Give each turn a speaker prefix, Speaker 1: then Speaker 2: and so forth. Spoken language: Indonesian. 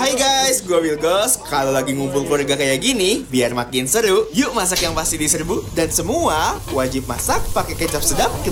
Speaker 1: Hai guys, gue Wilgos. Kalau lagi ngumpul keluarga kayak gini, biar makin seru, yuk masak yang pasti diserbu. Dan semua wajib masak pakai kecap sedap.